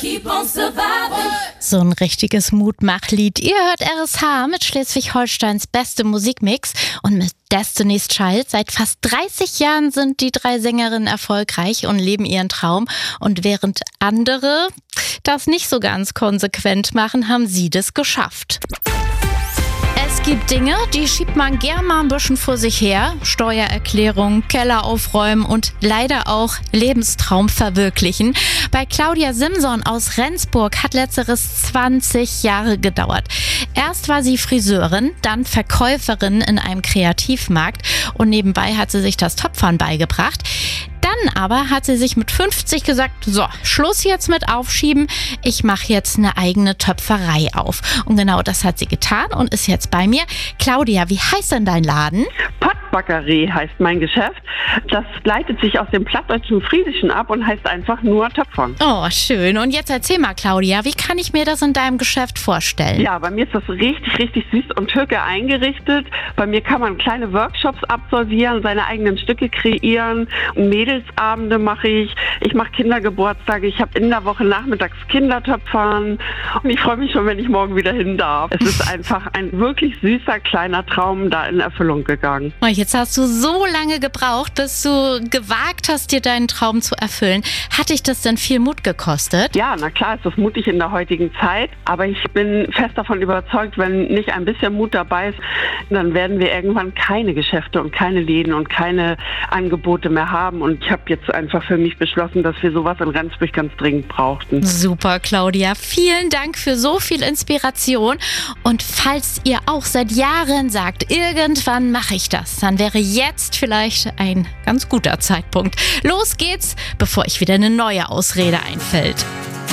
Keep on surviving. So ein richtiges Mutmachlied. Ihr hört RSH mit Schleswig-Holsteins beste Musikmix und mit Destiny's Child. Seit fast 30 Jahren sind die drei Sängerinnen erfolgreich und leben ihren Traum. Und während andere das nicht so ganz konsequent machen, haben sie das geschafft. Es gibt Dinge, die schiebt man gern mal ein bisschen vor sich her. Steuererklärung, Keller aufräumen und leider auch Lebenstraum verwirklichen. Bei Claudia Simson aus Rendsburg hat letzteres 20 Jahre gedauert. Erst war sie Friseurin, dann Verkäuferin in einem Kreativmarkt und nebenbei hat sie sich das Töpfern beigebracht. Dann aber hat sie sich mit 50 gesagt, so, Schluss jetzt mit Aufschieben, ich mache jetzt eine eigene Töpferei auf. Und genau das hat sie getan und ist jetzt bei mir. Claudia, wie heißt denn dein Laden? Pottbackerie heißt mein Geschäft. Das leitet sich aus dem plattdeutschen Friesischen ab und heißt einfach nur Töpfern. Oh, schön. Und jetzt erzähl mal, Claudia, wie kann ich mir das in deinem Geschäft vorstellen? Ja, bei mir ist das richtig, richtig süß und türke eingerichtet. Bei mir kann man kleine Workshops absolvieren, seine eigenen Stücke kreieren. Mädelsabende mache ich. Ich mache Kindergeburtstage. Ich habe in der Woche nachmittags Kindertöpfern. Und ich freue mich schon, wenn ich morgen wieder hin darf. Es ist einfach ein wirklich süßer, kleiner Traum da in Erfüllung gegangen. Oh, jetzt hast du so lange gebraucht, bis du gewagt hast, dir deinen Traum zu erfüllen. Hat dich das denn viel Mut gekostet? Ja, na klar ist das mutig in der heutigen Zeit. Aber ich bin fest davon überzeugt, wenn nicht ein bisschen Mut dabei ist, dann werden wir irgendwann keine Geschäfte und keine Läden und keine Angebote mehr haben. Und ich habe jetzt einfach für mich beschlossen, dass wir sowas in Rendsburg ganz dringend brauchten. Super, Claudia. Vielen Dank für so viel Inspiration. Und falls ihr auch seit Jahren sagt, irgendwann mache ich das, dann wäre jetzt vielleicht ein ganz guter Zeitpunkt. Los geht's, bevor euch wieder eine neue Ausrede einfällt.